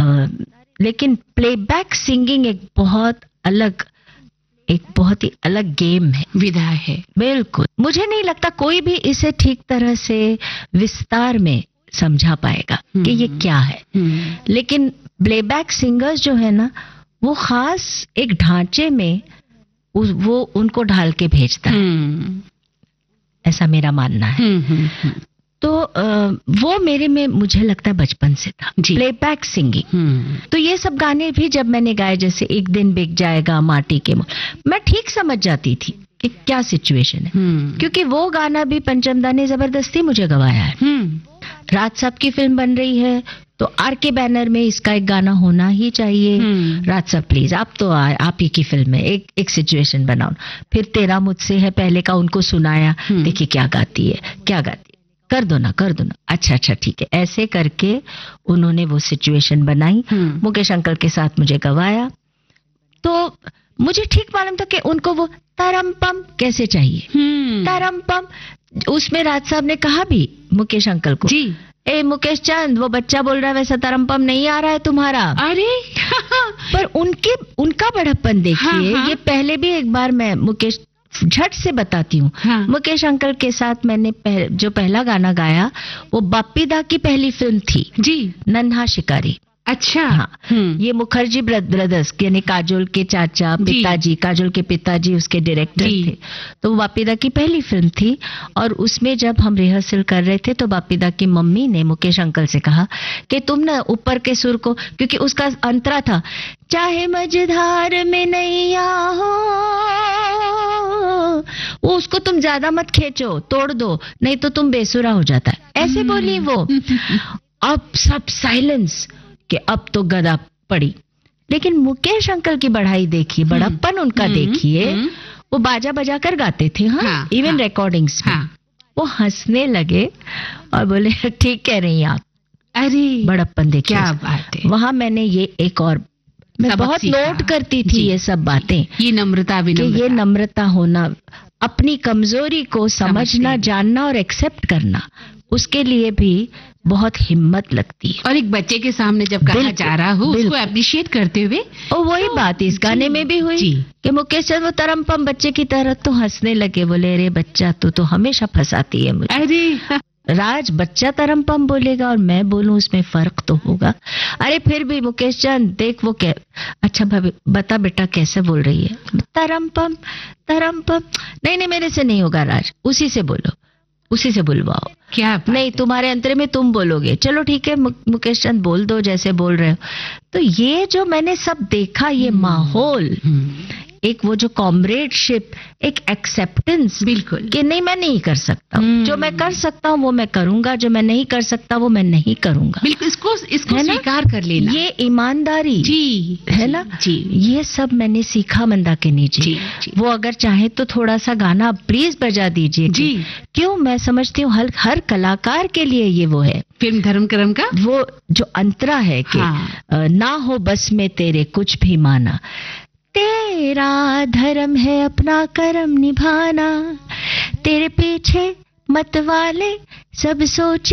लेकिन playback singing एक बहुत ही अलग गेम है, विधा है। बिल्कुल। मुझे नहीं लगता कोई भी इसे ठीक तरह से विस्तार में समझा पाएगा कि ये क्या है। लेकिन प्लेबैक सिंगर्स जो है ना, वो खास एक ढांचे में वो उनको ढाल के भेजता है, ऐसा मेरा मानना है। तो वो मेरे में मुझे लगता है बचपन से था, प्लेबैक सिंगिंग। तो ये सब गाने भी जब मैंने गाए, जैसे एक दिन बिक जाएगा माटी के मोल, मैं ठीक समझ जाती थी कि क्या सिचुएशन है, क्योंकि वो गाना भी पंचम दा ने जबरदस्ती मुझे गवाया है। राज साहब की फिल्म बन रही है तो आरके बैनर में इसका एक गाना होना ही चाहिए। राज साहब प्लीज, आप तो आप ही की फिल्म है, एक सिचुएशन बनाओ। फिर तेरा मुझसे है पहले का उनको सुनाया, देखिए क्या गाती है, कर दो ना। अच्छा ठीक है, ऐसे करके उन्होंने वो सिचुएशन बनाई। मुकेश अंकल के साथ मुझे गवाया, तो मुझे ठीक मालूम था कि उनको वो तरम पम कैसे चाहिए। तरम पम उसमें राज साहब ने कहा भी मुकेश अंकल को, जी ए मुकेश चंद, वो बच्चा बोल रहा है वैसा तरम पम नहीं आ रहा है तुम्हारा। अरे पर उनका बड़प्पन देखिए। ये पहले भी एक बार मैं मुकेश झट से बताती हूँ। मुकेश अंकल के साथ मैंने जो पहला गाना गाया वो बाप्पी दा की पहली फिल्म थी जी, नन्हा शिकारी। अच्छा। हाँ, ये मुखर्जी ब्रदर्स यानी काजोल के चाचा पिताजी, काजोल के पिताजी उसके डायरेक्टर थे। तो बापीदा की पहली फिल्म थी, और उसमें जब हम रिहर्सल कर रहे थे तो बापीदा की मम्मी ने मुकेश अंकल से कहा कि तुम ना ऊपर के सुर को, क्योंकि उसका अंतरा था, चाहे मझधार में नैया हो, वो उसको तुम ज्यादा मत खींचो, तोड़ दो, नहीं तो तुम बेसुरा हो जाता है, ऐसे बोली वो। अब सब साइलेंस कि अब तो गदा पड़ी। लेकिन मुकेश अंकल की बढ़ाई देखिए, बड़प्पन उनका देखिए, वो बाजा बजा कर गाते थे। इवन रिकॉर्डिंग्स में वो हंसने लगे और बोले ठीक कह रही आप। अरे बड़प्पन देखिए, क्या बात है। वहां मैंने ये एक और मैं बहुत नोट करती थी ये सब बातें, ये नम्रता भी, ये नम्रता होना, अपनी कमजोरी को समझना, जानना और एक्सेप्ट करना, उसके लिए भी बहुत हिम्मत लगती है। और एक बच्चे के सामने जब कहा जा रहा हो उसको अप्रिशिएट करते हुए, और वही बात इस गाने में भी हुई कि मुकेश चंद वो तरमपम बच्चे की तरह तो हंसने लगे, बोले अरे बच्चा तू तो हमेशा फंसाती है मुझे। अरे राज बच्चा तरमपम बोलेगा और मैं बोलूं, उसमें फर्क तो होगा। अरे फिर भी मुकेश चंद देख वो क्या, अच्छा भाभी बता बेटा कैसे बोल रही है, तरमपम तरमपम, नहीं मेरे से नहीं होगा राज, उसी से बोलो, उसी से बुलवाओ। क्या नहीं, तुम्हारे अंतरे में तुम बोलोगे, चलो ठीक है मुकेश चंद बोल दो जैसे बोल रहे हो। तो ये जो मैंने सब देखा, ये माहौल, एक वो जो कॉमरेडशिप, एक एक्सेप्टेंस, बिल्कुल कि नहीं मैं नहीं कर सकता, जो मैं कर सकता हूँ वो मैं करूंगा, जो मैं नहीं कर सकता वो मैं नहीं करूंगा, बिल्कुल इसको स्वीकार कर लेना, ये ईमानदारी जी है ना जी। ये सब मैंने सीखा मंदाकिनी जी। वो अगर चाहे तो थोड़ा सा गाना प्लीज बजा दीजिए जी। क्यों, मैं समझती हूँ हर कलाकार के लिए ये वो है, फिल्म धर्म कर्म का वो जो अंतरा है कि ना हो बस में तेरे कुछ भी माना, तेरा धर्म है अपना कर्म निभाना, तेरे पीछे मत वाले सब सोचे